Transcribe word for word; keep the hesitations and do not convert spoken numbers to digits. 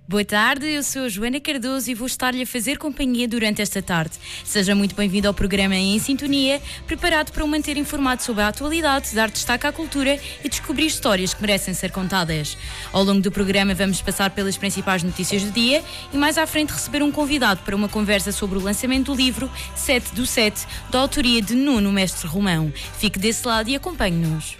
Boa tarde, eu sou a Joana Cardoso e vou estar-lhe a fazer companhia durante esta tarde. Seja muito bem-vindo ao programa Em Sintonia, preparado para o manter informado sobre a atualidade, dar destaque à cultura e descobrir histórias que merecem ser contadas. Ao longo do programa vamos passar pelas principais notícias do dia e mais à frente receber um convidado para uma conversa sobre o lançamento do livro sete do sete, da autoria de Nuno Mestre Romão. Fique desse lado e acompanhe-nos.